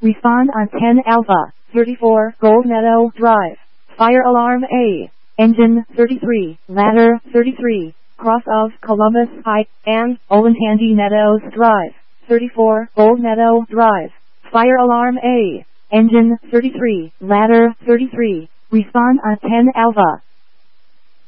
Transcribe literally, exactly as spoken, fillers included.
Respond on ten Alpha, thirty-four Gold Meadow Drive. Fire alarm A. Engine thirty-three, ladder thirty-three, cross of Columbus High and Olentangy Meadows Drive. thirty-four Gold Meadow Drive. Fire alarm A. Engine thirty-three, ladder thirty-three. Respond on ten Alpha.